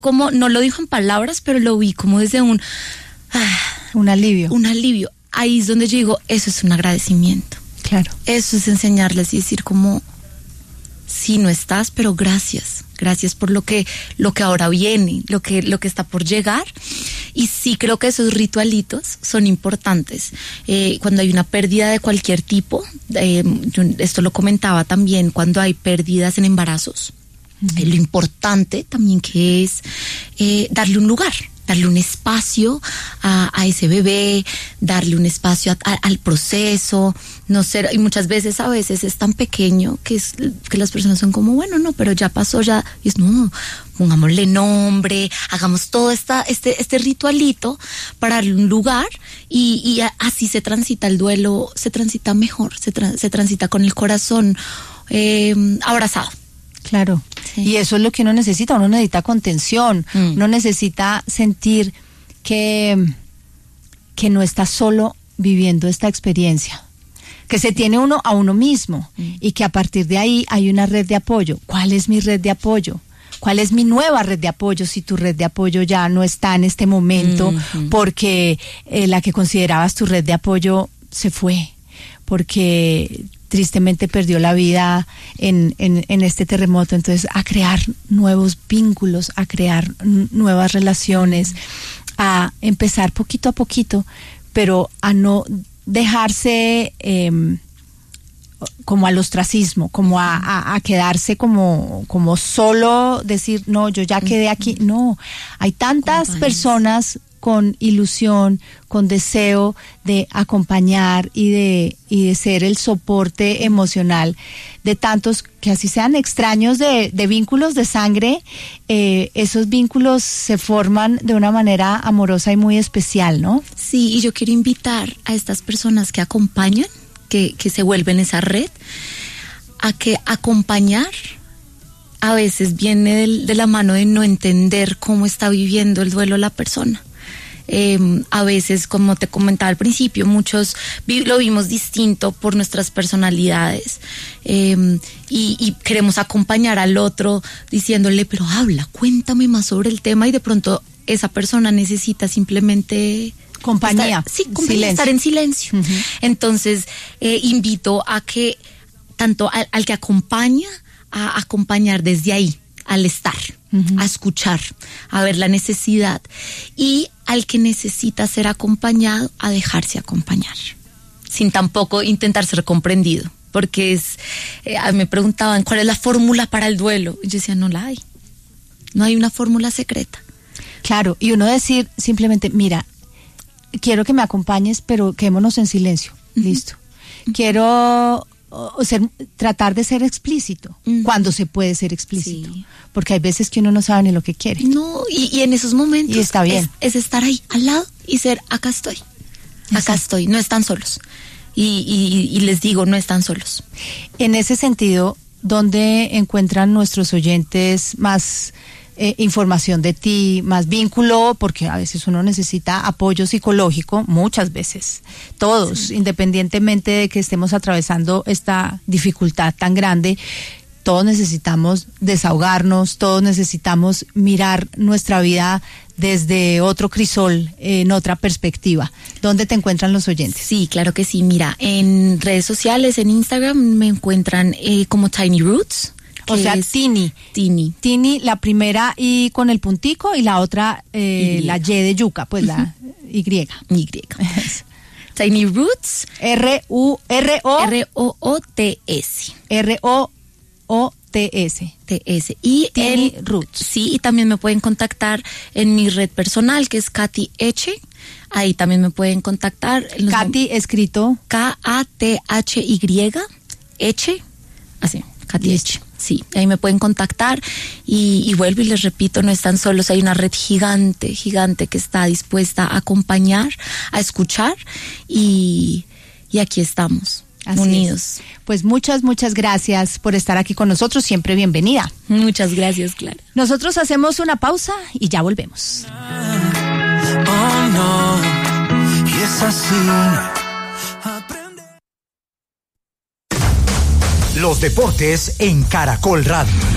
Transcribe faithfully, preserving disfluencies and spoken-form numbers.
como, no lo dijo en palabras, pero lo vi como desde un... Ah, un alivio. Un alivio. Ahí es donde yo digo, eso es un agradecimiento. Claro. Eso es enseñarles y decir como, sí, no estás, pero gracias. Gracias por lo que, lo que ahora viene, lo que, lo que está por llegar. Y sí creo que esos ritualitos son importantes. Eh, cuando hay una pérdida de cualquier tipo, eh, yo esto lo comentaba también, cuando hay pérdidas en embarazos, uh-huh. eh, lo importante también que es eh, darle un lugar, darle un espacio a, a ese bebé, darle un espacio a, a, al proceso, no ser, y muchas veces a veces es tan pequeño que es que las personas son como, bueno, no, pero ya pasó, ya, y es no, pongámosle nombre, hagamos todo esta, este, este ritualito para darle un lugar y, y así se transita el duelo, se transita mejor, se, tra- se transita con el corazón eh, abrazado. Claro, sí. Y eso es lo que uno necesita, uno necesita contención, mm. uno necesita sentir que, que no está solo viviendo esta experiencia, que se tiene uno a uno mismo mm. y que a partir de ahí hay una red de apoyo. ¿Cuál es mi red de apoyo? ¿Cuál es mi nueva red de apoyo si tu red de apoyo ya no está en este momento mm-hmm. porque eh, la que considerabas tu red de apoyo se fue? Porque tristemente perdió la vida en, en, en este terremoto. Entonces, a crear nuevos vínculos, a crear n- nuevas relaciones, a empezar poquito a poquito, pero a no dejarse eh, como al ostracismo, como a, a, a quedarse como, como solo decir, no, yo ya quedé aquí. No, hay tantas personas con ilusión, con deseo de acompañar y de y de ser el soporte emocional de tantos que así sean extraños de, de vínculos de sangre, eh, esos vínculos se forman de una manera amorosa y muy especial, ¿no? Sí, y yo quiero invitar a estas personas que acompañan, que, que se vuelven esa red, a que acompañar a veces viene de, de la mano de no entender cómo está viviendo el duelo la persona. Eh, a veces, como te comentaba al principio, muchos vi, lo vimos distinto por nuestras personalidades eh, y, y queremos acompañar al otro diciéndole, pero habla, cuéntame más sobre el tema, y de pronto esa persona necesita simplemente compañía, estar, sí, compañía, estar en silencio. Uh-huh. Entonces, eh, invito a que tanto al, al que acompaña, a acompañar desde ahí, al estar, uh-huh. a escuchar, a ver la necesidad, y al que necesita ser acompañado, a dejarse acompañar, sin tampoco intentar ser comprendido, porque es, eh, me preguntaban cuál es la fórmula para el duelo, y yo decía, no la hay, no hay una fórmula secreta. Claro, y uno decir simplemente, mira, quiero que me acompañes, pero quedémonos en silencio, uh-huh. listo, uh-huh. quiero... o ser, tratar de ser explícito, uh-huh. cuando se puede ser explícito, sí. porque hay veces que uno no sabe ni lo que quiere. No, y, y en esos momentos y está bien. Es, es estar ahí al lado y ser, acá estoy, acá sí. estoy, no están solos. Y, y, y les digo, no están solos. En ese sentido, ¿dónde encuentran nuestros oyentes más eh, información de ti, más vínculo? Porque a veces uno necesita apoyo psicológico, muchas veces, todos, sí. independientemente de que estemos atravesando esta dificultad tan grande, todos necesitamos desahogarnos, todos necesitamos mirar nuestra vida desde otro crisol, en otra perspectiva. ¿Dónde te encuentran los oyentes? Sí, claro que sí. Mira, en redes sociales, en Instagram, me encuentran eh, como Tiny Roots. O sea, Tini. Tini. Tini, la primera y con el puntico, y la otra, eh, y. la Y de yuca, pues uh-huh. la Y. Y. Tiny Roots. R U R O R O O T S. R O O T S. T S. Y Tiny en, Roots. Sí, y también me pueden contactar en mi red personal, que es Katy Eche. Ahí también me pueden contactar. Katy mom- escrito K A T H Y Eche. Así, Katy Eche. Sí, ahí me pueden contactar y, y vuelvo y les repito, no están solos, hay una red gigante, gigante que está dispuesta a acompañar, a escuchar y, y aquí estamos, así unidos. Es. Pues muchas, muchas gracias por estar aquí con nosotros, siempre bienvenida. Muchas gracias, Clara. Nosotros hacemos una pausa y ya volvemos. Oh no, y es así. Los deportes en Caracol Radio.